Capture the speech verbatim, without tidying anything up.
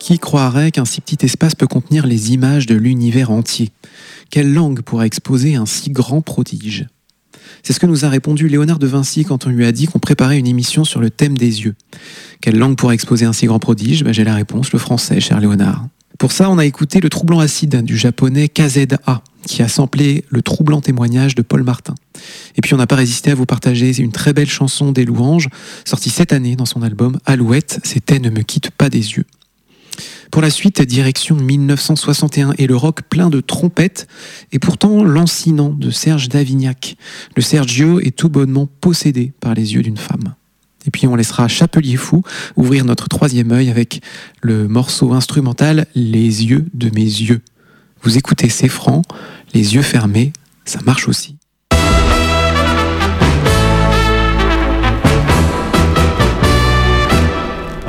Qui croirait qu'un si petit espace peut contenir les images de l'univers entier ? Quelle langue pourrait exposer un si grand prodige ? C'est ce que nous a répondu Léonard de Vinci quand on lui a dit qu'on préparait une émission sur le thème des yeux. Quelle langue pourrait exposer un si grand prodige ? Ben, j'ai la réponse, le français, cher Léonard. Pour ça, on a écouté le troublant acide du japonais K Z A, qui a samplé le troublant témoignage de Paul Martin. Et puis on n'a pas résisté à vous partager une très belle chanson des Louanges, sortie cette année dans son album Alouette, c'était « Ne me quitte pas des yeux ». Pour la suite, direction mille neuf cent soixante et un et le rock plein de trompettes, et pourtant lancinant de Serge Davignac. Le Sergio est tout bonnement possédé par les yeux d'une femme. Et puis on laissera Chapelier Fou ouvrir notre troisième œil avec le morceau instrumental « Les yeux de mes yeux ». Vous écoutez C'est franc, les yeux fermés, ça marche aussi.